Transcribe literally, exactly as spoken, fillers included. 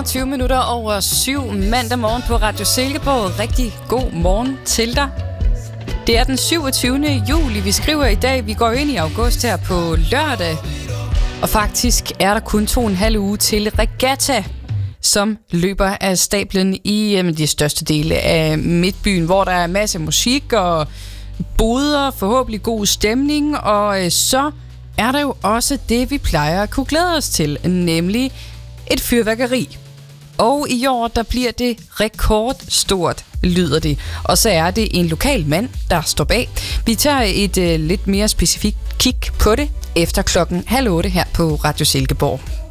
enogtyve minutter over syv mandag morgen på Radio Silkeborg. Rigtig god morgen til dig. Det er den syvogtyvende juli, vi skriver i dag. Vi går ind i august her på lørdag. Og faktisk er der kun to og en halv uge til regatta, som løber af stablen i jamen, de største dele af Midtbyen, hvor der er masser af musik og boder, forhåbentlig god stemning, og øh, så er der jo også det, vi plejer at kunne glæde os til, nemlig et fyrværkeri. Og i år, der bliver det rekordstort, lyder det. Og så er det en lokal mand, der står bag. Vi tager et øh, lidt mere specifikt kig på det efter klokken halv otte her på Radio Silkeborg.